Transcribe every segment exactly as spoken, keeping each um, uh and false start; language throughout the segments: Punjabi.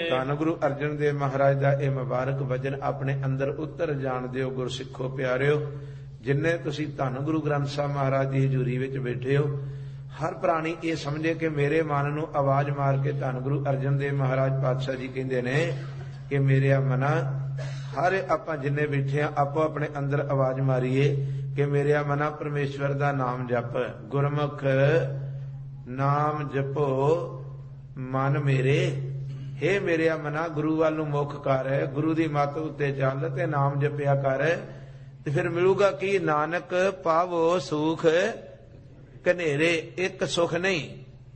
ਧੰਨ ਗੁਰੂ ਅਰਜਨ ਦੇਵ ਮਹਾਰਾਜ ਦਾ ਇਹ ਮੁਬਾਰਕ ਵਚਨ ਆਪਣੇ ਅੰਦਰ ਉਤਰ ਜਾਣ ਦਿਓ। ਗੁਰਸਿੱਖੋ ਪਿਆਰਿਓ, ਜਿੰਨੇ ਤੁਸੀਂ ਧੰਨ ਗੁਰੂ ਗ੍ਰੰਥ ਸਾਹਿਬ ਮਹਾਰਾਜ ਦੀ ਹਜ਼ੂਰੀ ਵਿੱਚ ਬੈਠੇ ਹੋ, ਹਰ ਪ੍ਰਾਣੀ ਇਹ ਸਮਝੇ ਕਿ ਮੇਰੇ ਮਨ ਨੂੰ ਆਵਾਜ਼ ਮਾਰ ਕੇ ਧੰਨ ਗੁਰੂ ਅਰਜਨ ਦੇਵ ਮਹਾਰਾਜ ਪਾਤਸ਼ਾਹ ਜੀ ਕਹਿੰਦੇ ਨੇ ਕਿ ਮੇਰੇ ਮਨਾ, ਹਰ ਆਪਾਂ ਜਿੰਨੇ ਬੈਠੇ ਆ ਆਪੋ ਆਪਣੇ ਅੰਦਰ ਆਵਾਜ਼ ਮਾਰੀਏ ਕਿ ਮੇਰੇ ਮਨਾ ਪਰਮੇਸ਼ਵਰ ਦਾ ਨਾਮ ਜਪ। ਗੁਰਮੁਖ ਨਾਮ ਜਪੋ ਮਨ ਮੇਰੇ, ਹੇ ਮੇਰੇ ਮਨਾ ਗੁਰੂ ਵੱਲ ਨੂੰ ਮੁਖ ਕਰ, ਗੁਰੂ ਦੀ ਮੱਤ ਉੱਤੇ ਚੱਲ ਤੇ ਨਾਮ ਜਪਿਆ ਕਰ, ਤੇ ਫਿਰ ਮਿਲੂਗਾ ਕੀ? ਨਾਨਕ ਪਾਵੋ ਸੁਖ ਕਨੇਰੇ। ਇੱਕ ਸੁਖ ਨਹੀਂ,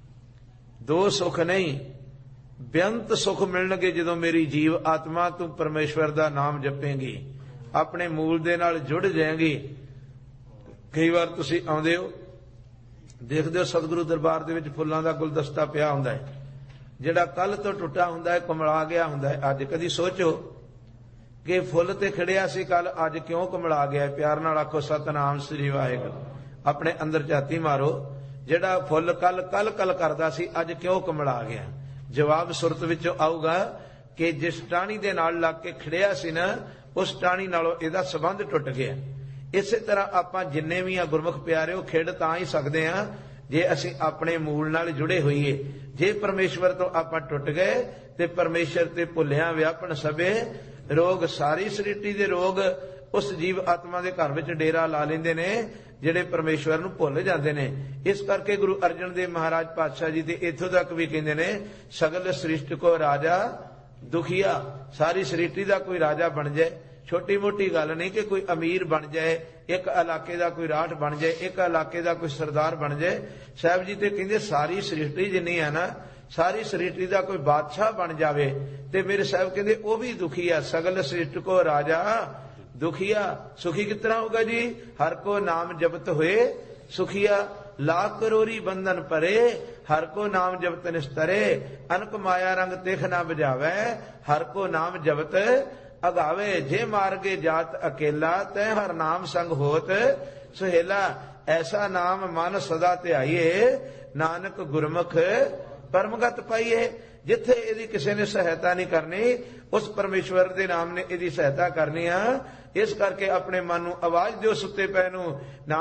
ਦੋ ਸੁਖ ਨਹੀਂ, ਬੇਅੰਤ ਸੁਖ ਮਿਲਣਗੇ ਜਦੋਂ ਮੇਰੀ ਜੀਵ ਆਤਮਾ ਤੂੰ ਪਰਮੇਸ਼ਵਰ ਦਾ ਨਾਮ ਜਪੇਂਗੀ, ਆਪਣੇ ਮੂਲ ਦੇ ਨਾਲ ਜੁੜ ਜਾਏਗੀ। ਕਈ ਵਾਰ ਤੁਸੀਂ ਆਉਂਦੇ ਹੋ, ਦੇਖਦੇ ਹੋ ਸਤਿਗੁਰੂ ਦਰਬਾਰ ਦੇ ਵਿੱਚ ਫੁੱਲਾਂ ਦਾ ਗੁਲਦਸਤਾ ਪਿਆ ਹੁੰਦਾ ਹੈ, ਜਿਹੜਾ ਕੱਲ ਤੋਂ ਟੁੱਟਾ ਹੁੰਦਾ ਹੈ, ਕੁਮਲਾ ਗਿਆ ਹੁੰਦਾ ਹੈ। ਅੱਜ ਕਦੀ ਸੋਚੋ ਕਿ ਫੁੱਲ ਤੇ ਖੜਿਆ ਸੀ ਕੱਲ, ਅੱਜ ਕਿਉਂ ਕੁਮਲਾ ਗਿਆ? ਪਿਆਰ ਨਾਲ ਆਖੋ ਸਤਿਨਾਮ ਸ੍ਰੀ ਵਾਹਿਗੁਰੂ। ਆਪਣੇ ਅੰਦਰ ਝਾਤੀ ਮਾਰੋ, ਜਿਹੜਾ ਫੁੱਲ ਕੱਲ ਕਲ ਕਲ ਕਰਦਾ ਸੀ ਅੱਜ ਕਿਉਂ ਕੁਮਲਾ ਗਿਆ? ਜਵਾਬ ਸੁਰਤ ਵਿੱਚੋਂ ਆਊਗਾ ਕਿ ਜਿਸ ਟਾਹਣੀ ਦੇ ਨਾਲ ਲੱਗ ਕੇ ਖੜਿਆ ਸੀ ਨਾ, ਉਸ ਟਾਹਣੀ ਨਾਲੋਂ ਇਹਦਾ ਸੰਬੰਧ ਟੁੱਟ ਗਿਆ। ਇਸੇ ਤਰ੍ਹਾਂ ਆਪਾਂ ਜਿੰਨੇ ਵੀ ਆ ਗੁਰਮੁਖ ਪਿਆਰਿਓ, ਖੇਡ ਤਾਂ ਹੀ ਸਕਦੇ ਆ ਜੇ ਅਸੀਂ ਆਪਣੇ ਮੂਲ ਨਾਲ ਜੁੜੇ ਹੋਈਏ। ਜੇ ਪਰਮੇਸ਼ਵਰ ਤੋਂ ਆਪਾਂ ਟੁੱਟ ਗਏ ਤੇ ਪਰਮੇਸ਼ਰ ਤੇ ਭੁੱਲਿਆਂ ਵਿਆਪਣ ਸਭੇ ਰੋਗ, ਸਾਰੀ ਸ੍ਰਿਸ਼ਟੀ ਦੇ ਰੋਗ ਉਸ ਜੀਵ ਆਤਮਾ ਦੇ ਘਰ ਵਿੱਚ ਡੇਰਾ ਲਾ ਲੈਂਦੇ ਨੇ ਜਿਹੜੇ ਪਰਮੇਸ਼ਵਰ ਨੂੰ ਭੁੱਲ ਜਾਂਦੇ ਨੇ। ਇਸ ਕਰਕੇ ਗੁਰੂ ਅਰਜਨ ਦੇਵ ਮਹਾਰਾਜ ਪਾਤਸ਼ਾਹ ਜੀ ਤੇ ਇੱਥੋਂ ਤੱਕ ਵੀ ਕਹਿੰਦੇ ਨੇ, ਸਗਲ ਸ੍ਰਿਸ਼ਟ ਕੋ ਰਾਜਾ ਦੁਖੀਆ। ਸਾਰੀ ਸ੍ਰਿਸ਼ਟੀ ਦਾ ਕੋਈ ਰਾਜਾ ਬਣ ਜਾਏ, ਛੋਟੀ ਮੋਟੀ ਗੱਲ ਨਹੀਂ ਕਿ ਕੋਈ ਅਮੀਰ ਬਣ ਜਾਏ, ਇੱਕ ਇਲਾਕੇ ਦਾ ਕੋਈ ਰਾਠ ਬਣ ਜਾਏ, ਇੱਕ ਇਲਾਕੇ ਦਾ ਕੋਈ ਸਰਦਾਰ ਬਣ ਜਾਏ। ਸਾਹਿਬ ਜੀ ਤੇ ਕਹਿੰਦੇ ਸਾਰੀ ਸ੍ਰਿਸ਼ਟੀ ਜਿੰਨੀ ਹੈ ਨਾ, ਸਾਰੀ ਸ੍ਰਿਸ਼ਟੀ ਦਾ ਕੋਈ ਬਾਦਸ਼ਾਹ ਬਣ ਜਾਵੇ ਤੇ ਮੇਰੇ ਸਾਹਿਬ ਕਹਿੰਦੇ ਉਹ ਵੀ ਦੁਖੀ ਆ। ਸਗਲ ਸ੍ਰਿਸ਼ਟ ਕੋ ਰਾਜਾ ਦੁਖੀਆ। ਸੁਖੀ ਕਿਸ ਤਰ੍ਹਾਂ ਹੋਗਾ ਜੀ? ਹਰ ਕੋ ਨਾਮ ਜਪਤ ਹੋਏ ਸੁਖੀਆ। लाख करोरी बंधन परे, हर को नाम जपत निस्तरे, अनक माया रंग तिख न बजावे, हर को नाम जपत अगावे। जे मार्गे जात अकेला, तै हर नाम संग होत सुहेला। ऐसा नाम मन सदा ध्याइए, नानक गुरमुख परमगत पाइए। जिथे ਇਹਦੀ ਕਿਸੇ ਨੇ ਸਹਾਇਤਾ ਨਹੀਂ ਕਰਨੀ, ਉਸ ਪਰਮੇਸ਼ਵਰ ਦੇ ਨਾਮ ਨੇ ਇਹਦੀ ਸਹਾਇਤਾ ਕਰਨੀ ਆ। ਇਸ ਕਰਕੇ ਆਪਣੇ ਮਨ ਨੂੰ ਆਵਾਜ਼ ਦਿਓ ਸੁੱਤੇ ਪੈ ਨੂੰ,